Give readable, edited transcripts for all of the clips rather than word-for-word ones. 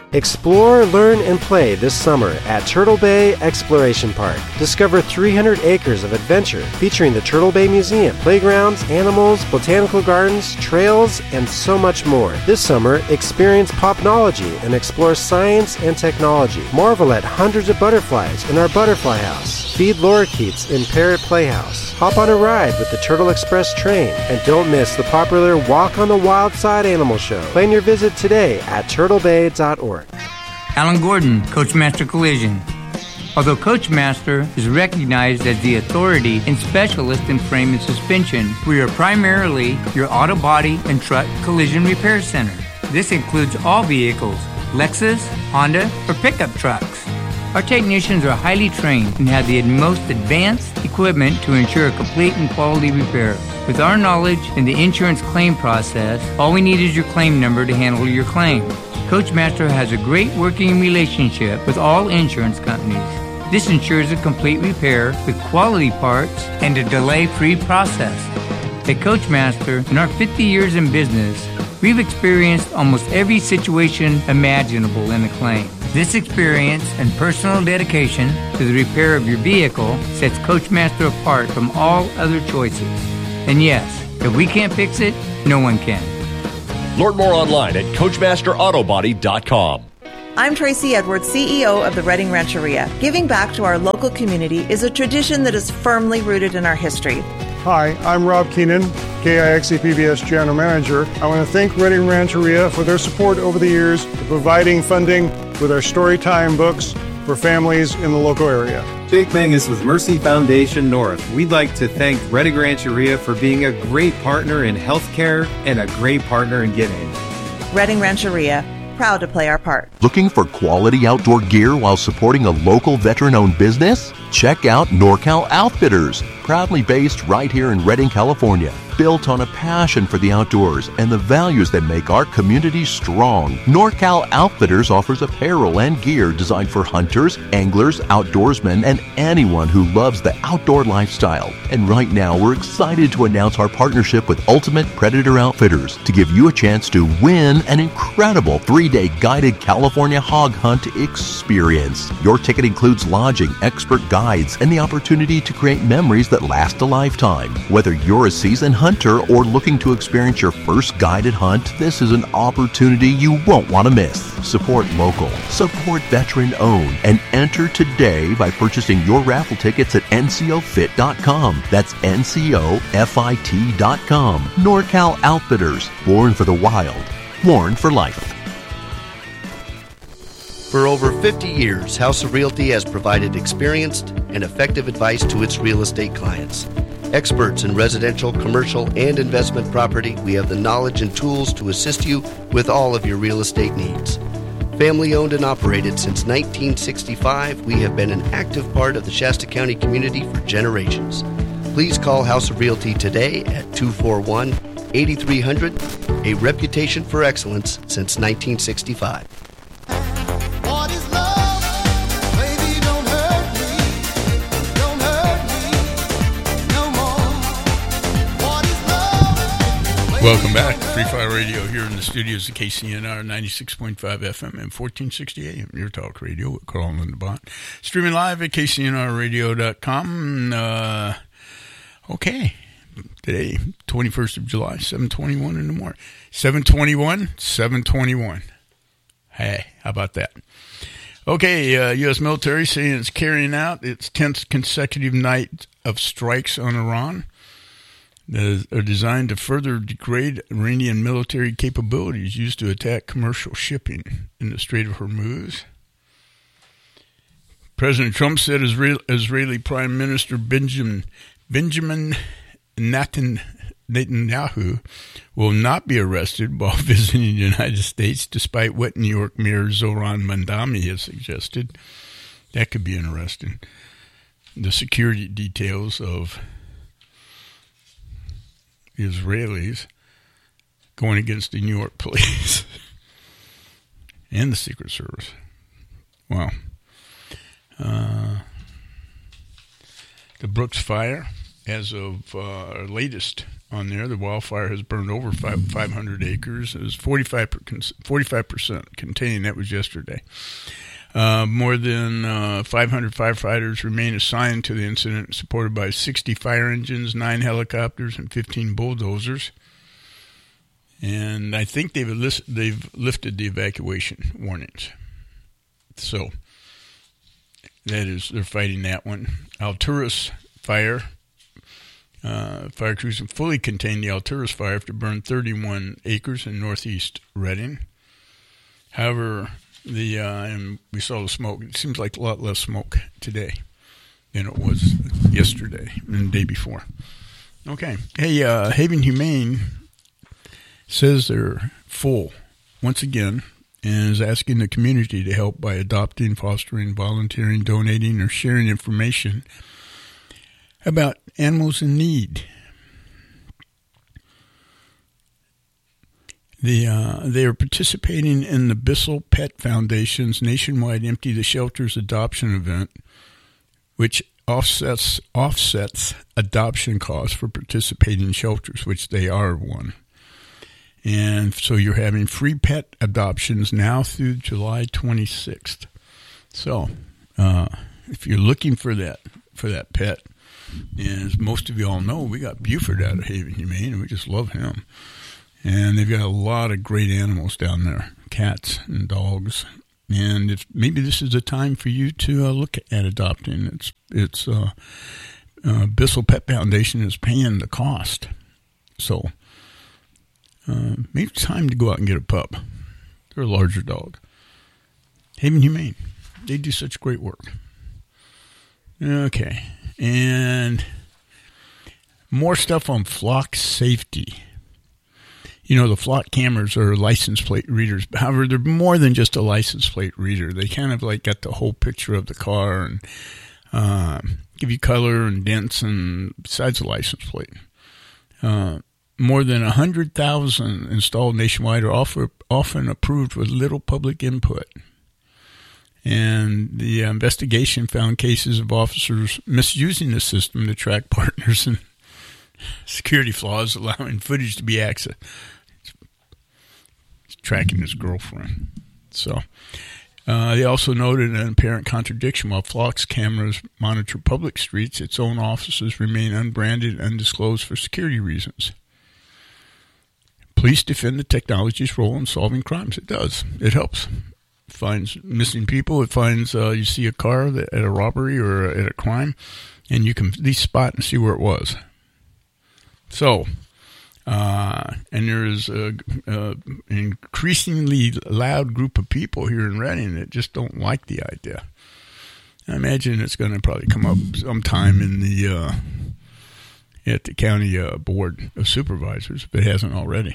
Explore, learn, and play this summer at Turtle Bay Exploration Park. Discover 300 acres of adventure featuring the Turtle Bay Museum, playgrounds, animals, botanical gardens, trails, and so much more. This summer, experience popnology and explore science and technology. Marvel at hundreds of butterflies in our Butterfly House. Feed lorikeets in Parrot Playhouse. Hop on a ride with the Turtle Express train. And don't miss the popular Walk on the Wild Side Animal Show. Plan your visit today at turtlebay.org. Alan Gordon, Coachmaster Collision. Although Coachmaster is recognized as the authority and specialist in frame and suspension, we are primarily your auto body and truck collision repair center. This includes all vehicles, Lexus, Honda, or pickup trucks. Our technicians are highly trained and have the most advanced equipment to ensure a complete and quality repair. With our knowledge in the insurance claim process, all we need is your claim number to handle your claim. Coachmaster has a great working relationship with all insurance companies. This ensures a complete repair with quality parts and a delay-free process. At Coachmaster, in our 50 years in business, we've experienced almost every situation imaginable in a claim. This experience and personal dedication to the repair of your vehicle sets Coachmaster apart from all other choices. And yes, if we can't fix it, no one can. Learn more online at CoachmasterAutoBody.com. I'm Tracy Edwards, CEO of the Redding Rancheria. Giving back to our local community is a tradition that is firmly rooted in our history. Hi, I'm Rob Keenan, KIXE PBS General Manager. I want to thank Redding Rancheria for their support over the years, providing funding with our Storytime books for families in the local area. Jake Mangus with Mercy Foundation North. We'd like to thank Redding Rancheria for being a great partner in healthcare and a great partner in giving. Redding Rancheria, proud to play our part. Looking for quality outdoor gear while supporting a local veteran-owned business? Check out NorCal Outfitters, proudly based right here in Redding, California. Built on a passion for the outdoors and the values that make our community strong, NorCal Outfitters offers apparel and gear designed for hunters, anglers, outdoorsmen, and anyone who loves the outdoor lifestyle. And right now, we're excited to announce our partnership with Ultimate Predator Outfitters to give you a chance to win an incredible 3-day guided California hog hunt experience. Your ticket includes lodging, expert guides, and the opportunity to create memories that last a lifetime. Whether you're a seasoned hunter or looking to experience your first guided hunt, this is an opportunity you won't want to miss. Support local, support veteran-owned, and enter today by purchasing your raffle tickets at ncofit.com. That's ncofit.com. NorCal Outfitters, born for the wild, worn for life. For over 50 years, House of Realty has provided experienced and effective advice to its real estate clients. Experts in residential, commercial, and investment property, we have the knowledge and tools to assist you with all of your real estate needs. Family owned and operated since 1965, we have been an active part of the Shasta County community for generations. Please call House of Realty today at 241-8300, a reputation for excellence since 1965. Welcome back to Free Fire Radio here in the studios of KCNR 96.5 FM and 1460 AM, your talk radio with Carl and Bont. Streaming live at KCNRradio.com. Okay, today, 21st of July, 7:21 in the morning. 7:21. Hey, how about that? Okay, U.S. military saying it's carrying out its 10th consecutive night of strikes on Iran. That are designed to further degrade Iranian military capabilities used to attack commercial shipping in the Strait of Hormuz. President Trump said Israeli Prime Minister Benjamin Netanyahu will not be arrested while visiting the United States, despite what New York Mayor Zohran Mamdani has suggested. That could be interesting. The security details of Israelis going against the New York police and the Secret Service. Wow. The Brooks Fire, as of our latest on there. The wildfire has burned over 500 acres. It was 45% contained. That was yesterday. More than 500 firefighters remain assigned to the incident, supported by 60 fire engines, 9 helicopters, and 15 bulldozers. And I think they've lifted the evacuation warnings. So they're fighting that one. Alturas fire. Fire crews have fully contained the Alturas fire after burned 31 acres in northeast Redding. However, and we saw the smoke. It seems like a lot less smoke today than it was yesterday and the day before. Okay. Hey, Haven Humane says they're full once again and is asking the community to help by adopting, fostering, volunteering, donating, or sharing information about animals in need. They are participating in the Bissell Pet Foundation's nationwide Empty the Shelters adoption event, which offsets adoption costs for participating shelters, which they are one. And so you're having free pet adoptions now through July 26th. So if you're looking for that pet, and as most of you all know, we got Buford out of Haven Humane, and we just love him. And they've got a lot of great animals down there, cats and dogs. And if maybe this is a time for you to look at adopting. It's Bissell Pet Foundation is paying the cost. So maybe it's time to go out and get a pup. They're a larger dog. Haven Humane, they do such great work. Okay, and more stuff on flock safety. You know, the flock cameras are license plate readers. However, they're more than just a license plate reader. They kind of like got the whole picture of the car and give you color and dents and besides the license plate. More than 100,000 installed nationwide are often approved with little public input. And the investigation found cases of officers misusing the system to track partners and security flaws, allowing footage to be accessed. Tracking his girlfriend. So they also noted an apparent contradiction. While Flock's cameras monitor public streets, its own offices remain unbranded and undisclosed for security reasons. Police defend the technology's role in solving crimes. It does. It helps. It finds missing people. It finds you see a car at a robbery or at a crime, and you can at least spot and see where it was. So, and there is an increasingly loud group of people here in Redding that just don't like the idea. I imagine it's going to probably come up sometime in the at the county board of supervisors if it hasn't already.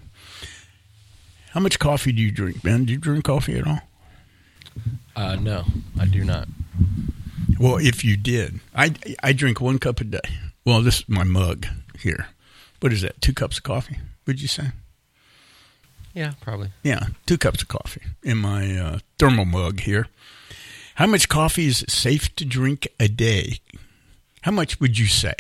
How much coffee do you drink, Ben? Do you drink coffee at all? No, I do not. Well, if you did, I drink 1 cup a day. Well, this is my mug here. What is that, 2 cups of coffee, would you say? Yeah, probably. Yeah, 2 cups of coffee in my thermal mug here. How much coffee is safe to drink a day? How much would you say?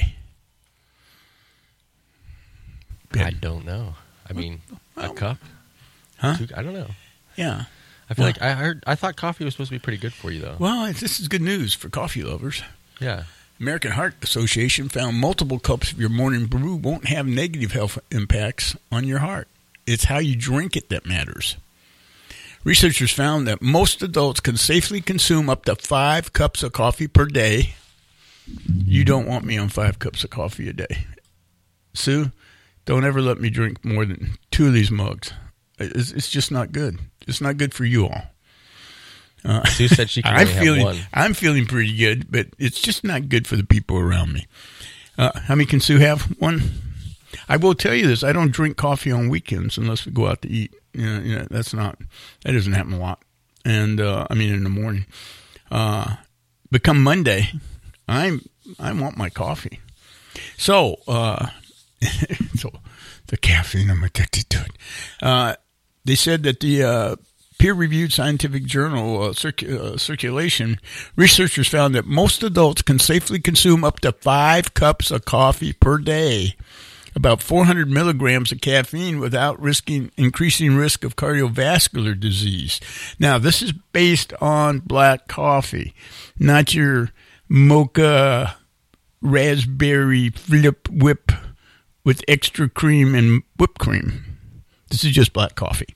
I don't know. I mean, a cup? Huh? I don't know. Yeah. I feel like I thought coffee was supposed to be pretty good for you, though. Well, this is good news for coffee lovers. Yeah. American Heart Association found multiple cups of your morning brew won't have negative health impacts on your heart. It's how you drink it that matters. Researchers found that most adults can safely consume up to 5 cups of coffee per day. You don't want me on 5 cups of coffee a day. Sue, don't ever let me drink more than 2 of these mugs. It's just not good. It's not good for you all. Sue said she can only have 1. I'm feeling pretty good, but it's just not good for the people around me. How many can Sue have? 1? I will tell you this. I don't drink coffee on weekends unless we go out to eat. That doesn't happen a lot. And, in the morning. But come Monday, I want my coffee. So, so the caffeine, I'm addicted to it. They said that the peer-reviewed scientific journal Circulation, researchers found that most adults can safely consume up to 5 cups of coffee per day. about 400 milligrams of caffeine without increasing risk of cardiovascular disease. Now, this is based on black coffee, not your mocha raspberry flip whip with extra cream and whipped cream. This is just black coffee.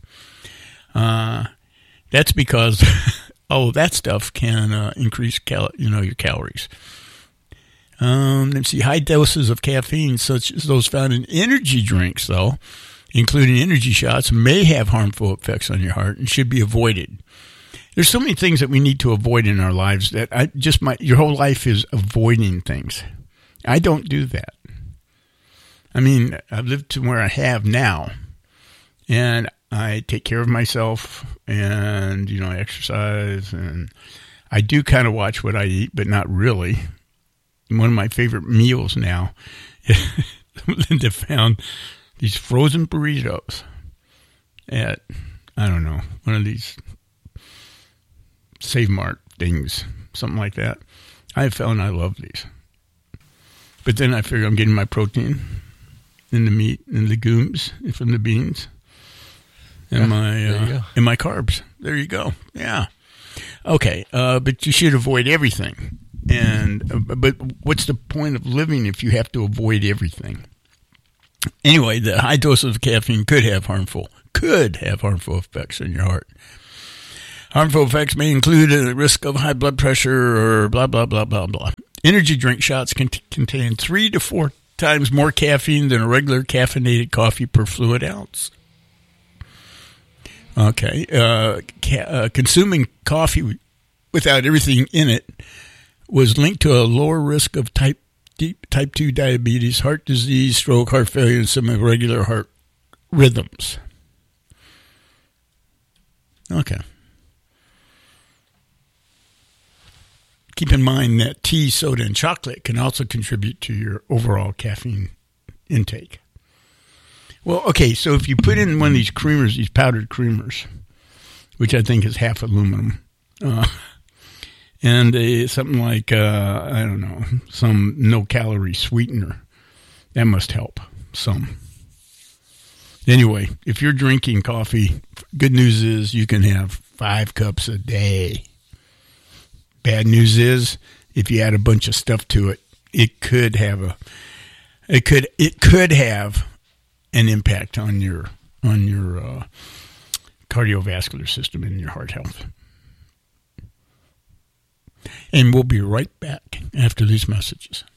That's because all of that stuff can increase your calories. Let's see, high doses of caffeine, such as those found in energy drinks, though, including energy shots, may have harmful effects on your heart and should be avoided. There's so many things that we need to avoid in our lives that your whole life is avoiding things. I don't do that. I mean, I've lived to where I have now, and I take care of myself, and, I exercise, and I do kind of watch what I eat, but not really. One of my favorite meals now, Linda found these frozen burritos at, I don't know, one of these Save Mart things, something like that. I found I love these. But then I figure I'm getting my protein in the meat and legumes from the beans and my carbs. There you go. Yeah. Okay. But you should avoid everything. But what's the point of living if you have to avoid everything? Anyway, the high dose of caffeine could have harmful effects on your heart. Harmful effects may include a risk of high blood pressure or blah, blah, blah, blah, blah. Energy drink shots contain 3 to 4 times more caffeine than a regular caffeinated coffee per fluid ounce. Okay. Consuming coffee without everything in it was linked to a lower risk of type 2 diabetes, heart disease, stroke, heart failure, and some irregular heart rhythms. Okay. Keep in mind that tea, soda, and chocolate can also contribute to your overall caffeine intake. Well, okay, so if you put in one of these creamers, these powdered creamers, which I think is half aluminum, and something like, I don't know, some no-calorie sweetener, that must help some. Anyway, if you're drinking coffee, good news is you can have 5 cups a day. Bad news is, if you add a bunch of stuff to it, it could have an impact on your cardiovascular system and your heart health. And we'll be right back after these messages.